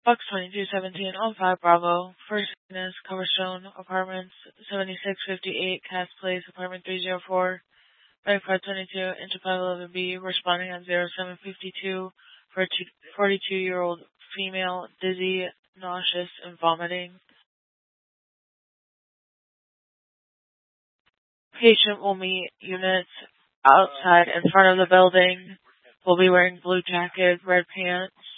Box 2217 on 5 Bravo. First witness, Coverstone Apartments, 7658 Cass Place, Apartment 304, 5522, Inch 511B, responding on 0752 for a 42-year-old female, dizzy, nauseous, and vomiting. Patient will meet units outside in front of the building. Will be wearing blue jacket, red pants.